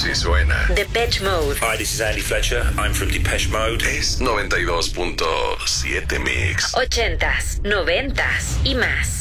Así suena. Depeche Mode. Hi, this is Andy Fletcher. I'm from Depeche Mode. Es 92.7 Mix. 80s, 90s y más.